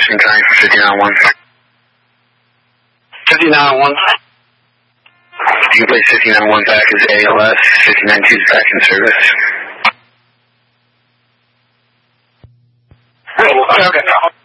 passing time for 5915. 5915. You can place 5915 back as ALS, 592 is back in service. Okay.